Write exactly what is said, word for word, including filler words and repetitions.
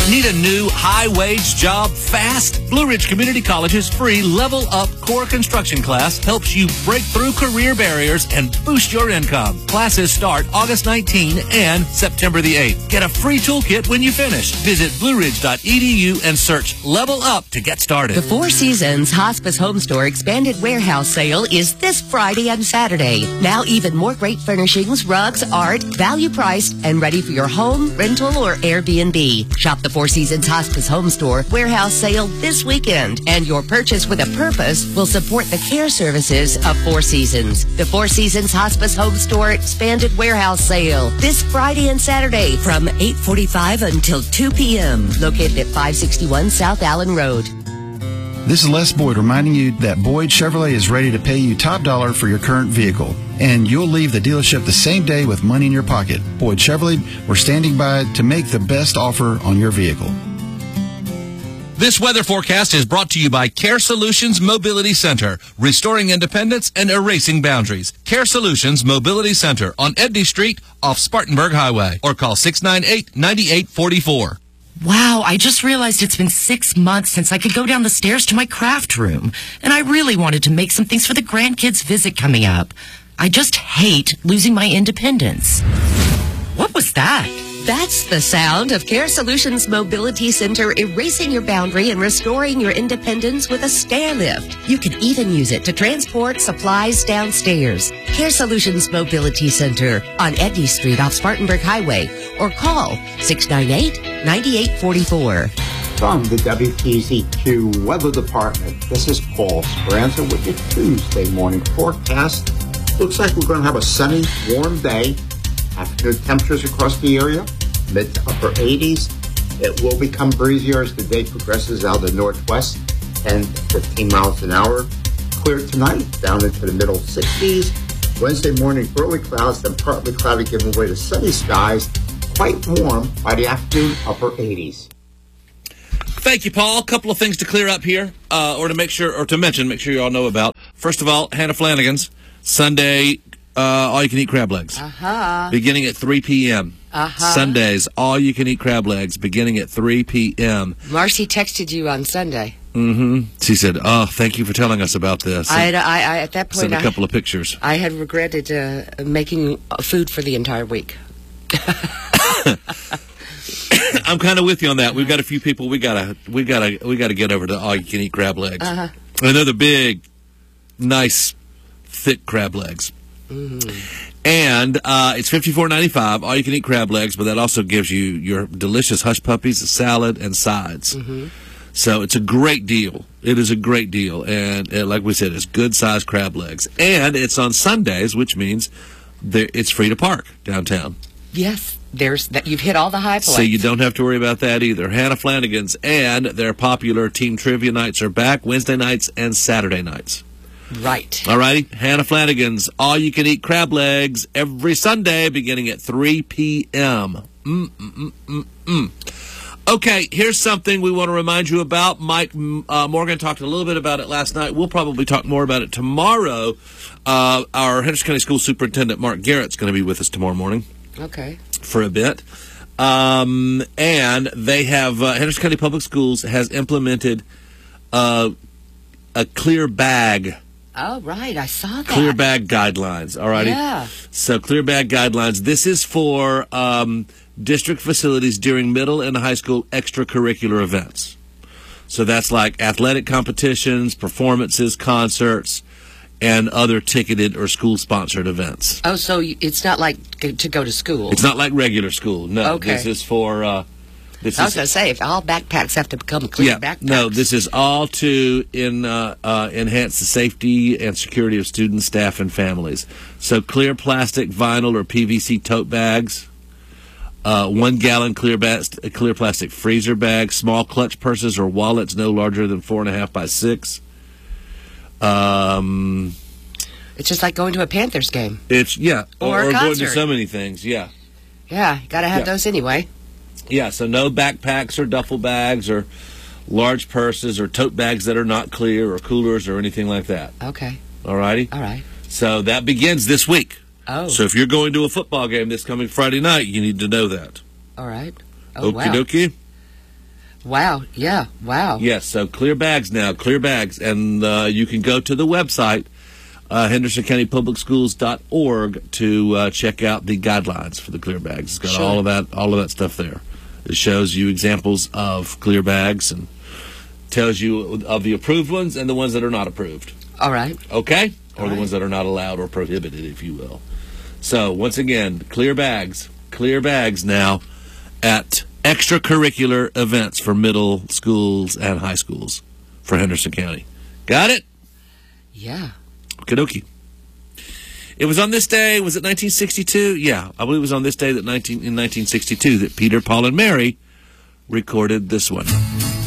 Need a new high-wage job fast? Blue Ridge Community College's free Level Up Core Construction class helps you break through career barriers and boost your income. Classes start August nineteenth and September the eighth. Get a free toolkit when you finish. Visit blue ridge dot e d u and search Level Up to get started. The Four Seasons Hospice Home Store Expanded Warehouse Sale is this Friday and Saturday. Now even more great furnishings, rugs, art, value priced, and ready for your home, rental, or Airbnb. Shop the Four Seasons Hospice Home Store Warehouse Sale this weekend, and your purchase with a purpose will support the care services of Four Seasons. The Four Seasons Hospice Home Store Expanded Warehouse Sale this Friday and Saturday from eight forty-five until two p.m. Located at five sixty-one South Allen Road. This is Les Boyd reminding you that Boyd Chevrolet is ready to pay you top dollar for your current vehicle, and you'll leave the dealership the same day with money in your pocket. Boyd Chevrolet, we're standing by to make the best offer on your vehicle. This weather forecast is brought to you by Care Solutions Mobility Center, restoring independence and erasing boundaries. Care Solutions Mobility Center on Edney Street off Spartanburg Highway, or call six nine eight, nine eight four four. Wow, I just realized it's been six months since I could go down the stairs to my craft room. And I really wanted to make some things for the grandkids' visit coming up. I just hate losing my independence. What was that? That's the sound of Care Solutions Mobility Center erasing your boundary and restoring your independence with a stair lift. You can even use it to transport supplies downstairs. Care Solutions Mobility Center on Edney Street off Spartanburg Highway, or call six nine eight, nine eight four four. From the W T Z Q Weather Department, this is Paul Speranza with your Tuesday morning forecast. Looks like we're going to have a sunny, warm day. Afternoon temperatures across the area, mid to upper eighties. It will become breezier as the day progresses out of the northwest, ten to fifteen miles an hour. Clear tonight, down into the middle sixties. Wednesday morning, early clouds, then partly cloudy, giving way to sunny skies. Quite warm by the afternoon, upper eighties. Thank you, Paul. A couple of things to clear up here, uh, or to make sure, or to mention, make sure you all know about. First of all, Hannah Flanagan's Sunday. Uh, all-you-can-eat crab legs. Uh-huh. Beginning at three p.m. Uh-huh. Sundays, all-you-can-eat crab legs, beginning at three p.m. Marcy texted you on Sunday. Mm-hmm. She said, oh, thank you for telling us about this. I, I, I at that point, sent a I, couple of pictures. I had regretted uh, making food for the entire week. I'm kind of with you on that. We've got a few people we gotta we gotta we gotta get over to all-you-can-eat crab legs. Uh-huh. And they're the big, nice, thick crab legs. Mm-hmm. And uh, it's fifty-four ninety-five, all you can eat crab legs, but that also gives you your delicious hush puppies, a salad, and sides. Mm-hmm. So it's a great deal. It is a great deal. And uh, like we said, it's good-sized crab legs. And it's on Sundays, which means there, it's free to park downtown. Yes, there's that. You've hit all the high points. So you don't have to worry about that either. Hannah Flanagan's and their popular team trivia nights are back Wednesday nights and Saturday nights. Right. All righty. Hannah Flanagan's all-you-can-eat crab legs every Sunday beginning at three p.m. Mm-mm-mm-mm-mm. Okay, here's something we want to remind you about. Mike uh, Morgan talked a little bit about it last night. We'll probably talk more about it tomorrow. Uh, our Henderson County School Superintendent, Mark Garrett's going to be with us tomorrow morning. Okay. For a bit. Um, and they have, uh, Henderson County Public Schools has implemented uh, a clear bag. Oh, right. I saw that. Clear bag guidelines. All righty. Yeah. So clear bag guidelines. This is for um, district facilities during middle and high school extracurricular events. So that's like athletic competitions, performances, concerts, and other ticketed or school-sponsored events. Oh, so it's not like to go to school. It's not like regular school. No. Okay. This is for... Uh, This I was is, going to say, if all backpacks have to become clear yeah, backpacks. No, this is all to in, uh, uh, enhance the safety and security of students, staff, and families. So clear plastic, vinyl, or P V C tote bags, uh, one-gallon clear, ba- clear plastic freezer bags, small clutch purses or wallets no larger than four and a half by six. Um, it's just like going to a Panthers game. It's, yeah, or, or, or or going to concert. so many things, yeah. Yeah, you got to have Yeah. those anyway. Yeah, so no backpacks or duffel bags or large purses or tote bags that are not clear or coolers or anything like that. Okay. All righty? All right. So that begins this week. Oh. So if you're going to a football game this coming Friday night, you need to know that. All right. Oh, Okie wow. dokie. Wow. Yeah. Wow. Yes, so clear bags now, clear bags. And uh, you can go to the website, uh, henderson county public schools dot org, to uh, check out the guidelines for the clear bags. It's got Sure. all of that all of that stuff there. It shows you examples of clear bags and tells you of the approved ones and the ones that are not approved. All right. Okay? Or All the right. ones that are not allowed or prohibited, if you will. So, once again, clear bags. Clear bags now at extracurricular events for middle schools and high schools for Henderson County. Got it? Yeah. Okie dokie. It was on this day, was it nineteen sixty-two? Yeah, I believe it was on this day that nineteen in nineteen sixty-two that Peter, Paul, and Mary recorded this one.